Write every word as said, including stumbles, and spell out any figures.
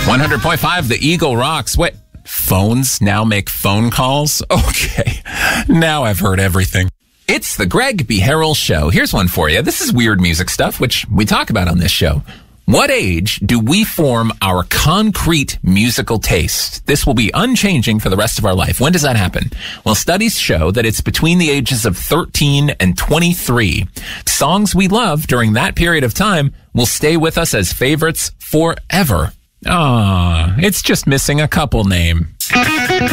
one hundred point five, the Eagle rocks. Wait, phones now make phone calls? Okay, now I've heard everything. It's the Greg B. Harrell Show. Here's one for you. This is weird music stuff, which we talk about on this show. What age do we form our concrete musical taste? This will be unchanging for the rest of our life. When does that happen? Well, studies show that it's between the ages of thirteen and twenty-three. Songs we love during that period of time will stay with us as favorites forever. Ah, it's just missing a couple name.